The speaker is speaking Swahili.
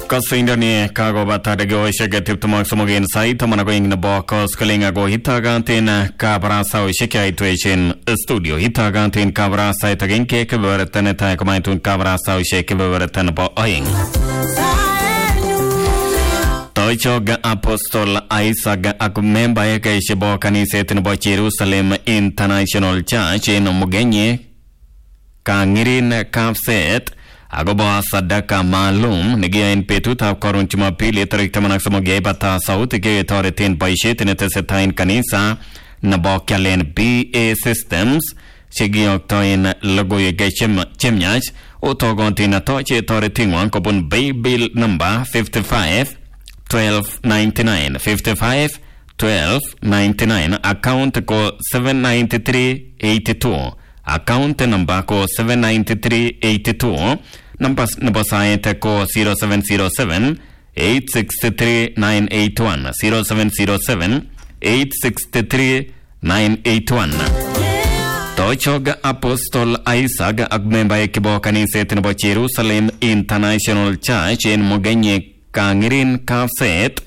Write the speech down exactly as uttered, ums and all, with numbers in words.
Kasindani kagobata dagoisha getiptumak sumogin saita managoing na bokos kalinga go hitagantin kabrasa o shikaituation studio hitagantin kabrasa itagin ke keberetane ta kamaitun kabrasa o shikeberetane bo oing Toichoga Apostol Isaac akumemba yake shibo kanisetin bo Jerusalem International Church in Mugenye kangirin kafset Agoba sadaka maalum nigia in petuta korun Jumapili tarehe themanini na moja bata sauti ke authority paishet netesetain kanisa na bokyalen B A Systems shigi oktoin logo ye chemnyach otogontina toche authority wan kobun bill number fifty-five twelve ninety-nine fifty-five twelve ninety-nine account ko seven ninety-three eighty-two account number ko seven ninety-three eighty-two number number site ko zero seven zero seven eight six three nine eight one zero seven zero seven eight six three nine eight one Toichoga Apostol Isaac agmemba ekibo kanisetin bo Jerusalem International Church in Mugenye kangirin kafset